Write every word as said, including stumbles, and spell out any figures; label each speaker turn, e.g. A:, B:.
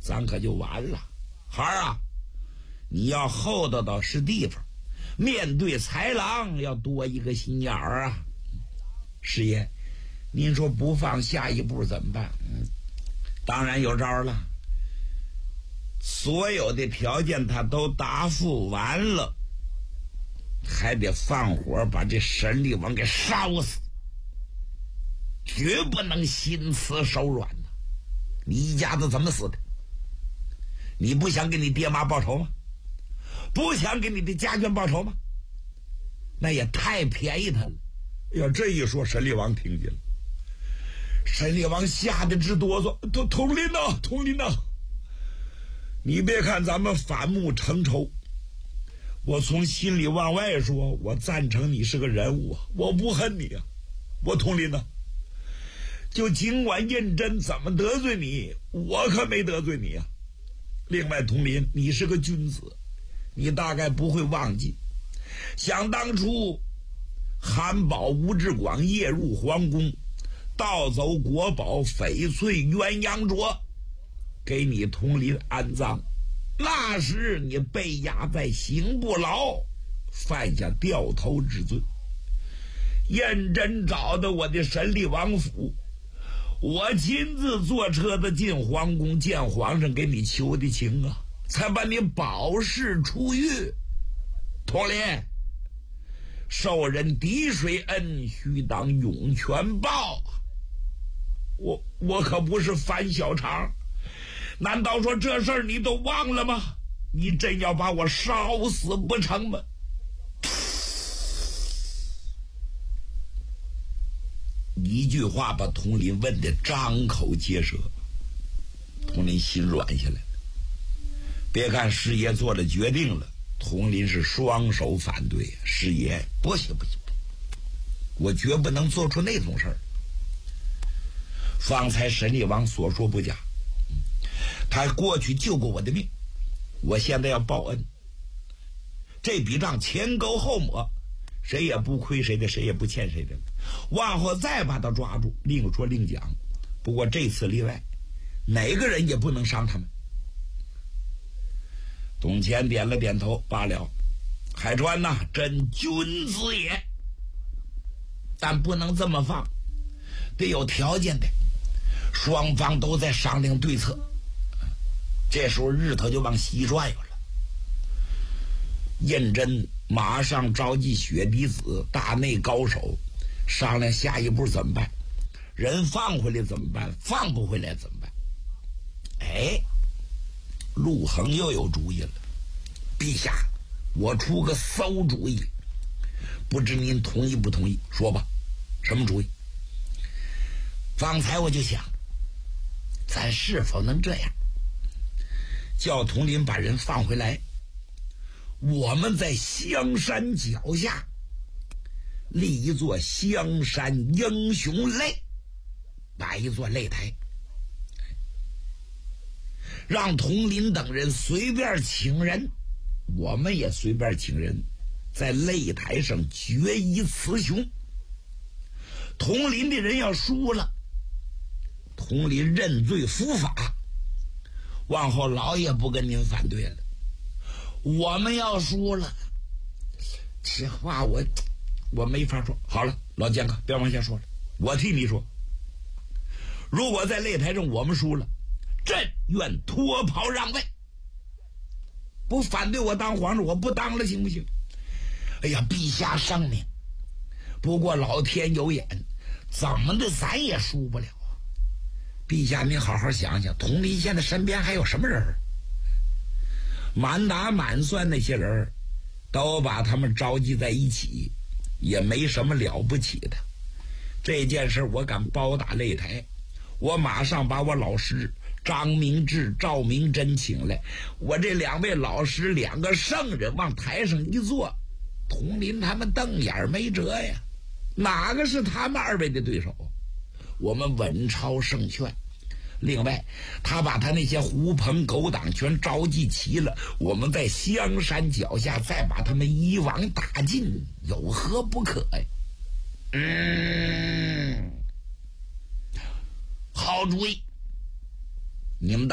A: 咱可就完了。孩儿啊，你要厚道到是地方，面对豺狼要多一个心眼儿啊。师爷，您说不放下一步怎么办？嗯，当然有招了。所有的条件他都答复完了，还得放火把这神力王给烧死，绝不能心慈手软呐！你一家子怎么死的？你不想给你爹妈报仇吗？不想给你的家眷报仇吗？那也太便宜他了。要这一说，神力王听见了，神力王吓得直哆嗦：“统统领呐，统领呐！你别看咱们反目成仇，我从心里往外说，我赞成你是个人物，我不恨你啊，我统领呐。就尽管胤禛怎么得罪你，我可没得罪你啊。另外，统领，你是个君子，你大概不会忘记，想当初韩宝、吴志广夜入皇宫，盗走国宝翡翠鸳鸯镯，给你统领安葬。那时你被押在刑部牢，犯下掉头之罪。胤禛找到我的神力王府，我亲自坐车子进皇宫见皇上，给你求的情啊，才把你保释出狱。统领，受人滴水恩，须当涌泉报。我我可不是翻小肠，难道说这事儿你都忘了吗？你真要把我烧死不成吗？一句话把统领问得张口结舌，统领心软下来。别看师爷做了决定了，统领是双手反对。师爷，不行不行，我绝不能做出那种事儿。方才神力王所说不假，他过去救过我的命，我现在要报恩。这笔账前勾后抹，谁也不亏谁的，谁也不欠谁的。往后再把他抓住，另说另讲。不过这次例外，哪个人也不能伤他们。董乾点了点头，罢了。海川呐、啊，真君子也，但不能这么放，得有条件的。双方都在商量对策，这时候日头就往西转悠了。胤禛马上召集血滴子大内高手，商量下一步怎么办。人放回来怎么办？放不回来怎么办？哎，陆衡又有主意了。陛下，我出个馊主意，不知您同意不同意？说吧，什么主意？方才我就想，咱是否能这样，叫统领把人放回来，我们在香山脚下立一座香山英雄擂，摆一座擂台，让统领等人随便请人，我们也随便请人，在擂台上决一雌雄。统领的人要输了，统领认罪伏法，往后老也不跟您反对了。我们要输了，这话我我没法说。好了，老剑客，别往下说了，我替你说。如果在擂台上我们输了，朕愿脱袍让位，不反对我当皇上，我不当了，行不行？哎呀，陛下圣明，不过老天有眼，怎么的咱也输不了啊。陛下您好好想想，统领现在身边还有什么人？满打满算那些人都把他们召集在一起，也没什么了不起的。这件事我敢包打擂台，我马上把我老师张明志、赵明真请来，我这两位老师两个圣人往台上一坐，统领他们瞪眼没辙呀，哪个是他们二位的对手？我们稳操胜券。另外，他把他那些狐朋狗党全召集齐了，我们在香山脚下再把他们一网打尽，有何不可呀？嗯，好主意，你们